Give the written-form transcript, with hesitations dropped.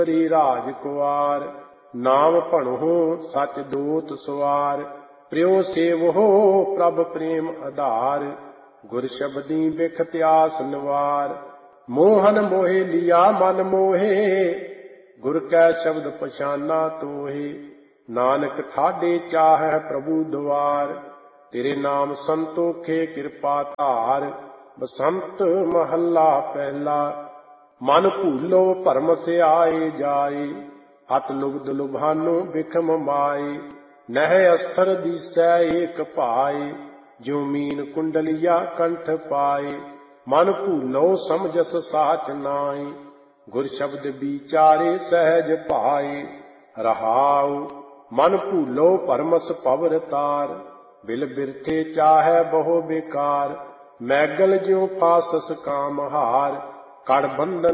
ਹਰੀ ਰਾਜ ਕੁਆਰ। ਨਾਮ ਭਣੋ ਸਚ ਦੂਤ ਸਵਾਰ, ਪ੍ਰਿਉ ਸੇਵਹੁ ਪ੍ਰਭ ਪ੍ਰੇਮ ਆਧਾਰ। ਗੁਰ ਸ਼ਬਦੀ ਬਿਖਤ ਆਸ ਨਿਵਾਰ, ਮੋਹਨ ਮੋਹਿ ਲਿਆ ਮਨ ਮੋਹੇ। ਗੁਰ ਕੈ ਸ਼ਬਦ ਪਛਾਨਾ ਤੋਹੇ, ਨਾਨਕ ਠਾਡੇ ਚਾਹੈ ਪ੍ਰਭੂ ਦੁਆਰ। ਤੇਰੇ ਨਾਮ ਸੰਤੋਖੇ ਕਿਰਪਾ ਧਾਰ, ਬਸੰਤ ਮਹੱਲਾ ਪਹਿਲਾ। ਮਨ ਭੂਲੋ ਭਰਮ ਸਿਆਏ ਜਾਏ, ਅਤ ਲੁਬਧ ਲੁਭਾਨੋ ਬਿਖਮ ਮਾਏ। ਨਹਿ ਅਸਥਰ ਦੀਸੈ ਏਕ ਭਾਏ, ਜਿਉ ਮੀਨ ਕੁੰਡਲੀਆ ਕੰਠ ਪਾਏ। ਮਨ ਭੂਲੋ ਸਮਝਸ ਸਾਚ ਨਾਏ, ਗੁਰ ਸ਼ਬਦ ਵਿਚਾਰੇ ਸਹਿਜ ਭਾਏ। ਰਹਾਉ ਮਨ ਭੂਲੋ ਭਰਮਸ ਭਵਰ ਤਾਰ, ਬਿਲ ਬਿਰਥੇ ਚਾਹੈ ਬਹੁ ਬੇਕਾਰ। ਮੈਗਲ ਜਿਉ ਫਾਸਸ ਕਾਮ ਹਾਰ, ਕੜ ਬੰਧਨ